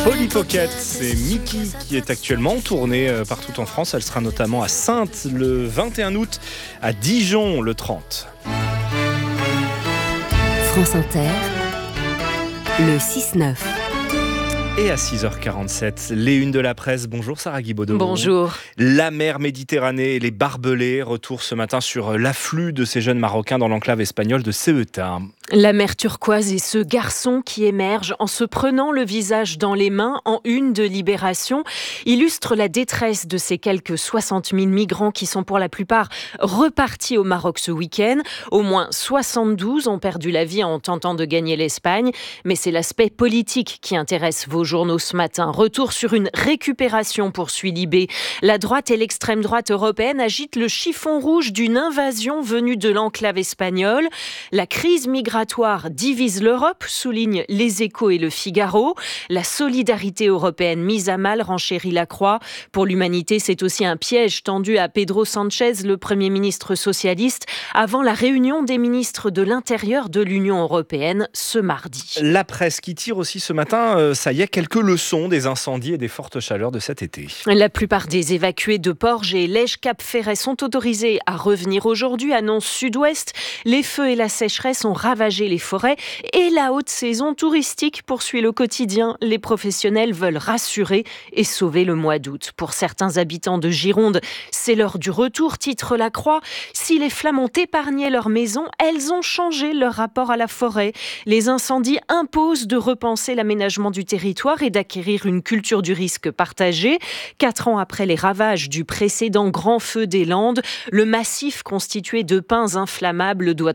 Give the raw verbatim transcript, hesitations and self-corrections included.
Polly Pocket, c'est Mickey qui est actuellement en tournée euh, partout en France. Elle sera notamment à Saintes le vingt et un août, à Dijon le trente. France Inter, le six neuf. Et à six heures quarante-sept, les unes de la presse. Bonjour Sarah Guibaudot. Bonjour. La mer Méditerranée et les barbelés. Retour ce matin sur l'afflux de ces jeunes Marocains dans l'enclave espagnole de Ceuta. La mer turquoise et ce garçon qui émerge en se prenant le visage dans les mains en une de Libération illustre la détresse de ces quelques soixante mille migrants qui sont pour la plupart repartis au Maroc ce week-end. Au moins soixante-douze ont perdu la vie en tentant de gagner l'Espagne. Mais c'est l'aspect politique qui intéresse vos journaux ce matin. Retour sur une récupération, poursuit Libé. La droite et l'extrême droite européenne agitent le chiffon rouge d'une invasion venue de l'enclave espagnole. La crise migratoire divise l'Europe, soulignent Les Échos et Le Figaro. La solidarité européenne mise à mal, renchérit La Croix. Pour l'humanité, c'est aussi un piège tendu à Pedro Sánchez, le Premier ministre socialiste, avant la réunion des ministres de l'Intérieur de l'Union européenne ce mardi. La presse qui tire aussi ce matin, euh, ça y est, quelques leçons des incendies et des fortes chaleurs de cet été. La plupart des évacués de Porges et Lège-Cap-Ferret sont autorisés à revenir aujourd'hui, annonce Sud-Ouest. Les feux et la sécheresse ont ravagé les forêts et la haute saison touristique, poursuit Le Quotidien. Les professionnels veulent rassurer et sauver le mois d'août. Pour certains habitants de Gironde, c'est l'heure du retour, titre La Croix. Si les flammes ont épargné leur maison, elles ont changé leur rapport à la forêt. Les incendies imposent de repenser l'aménagement du territoire et d'acquérir une culture du risque partagée. Quatre ans après les ravages du précédent grand feu des Landes, le massif constitué de pins inflammables doit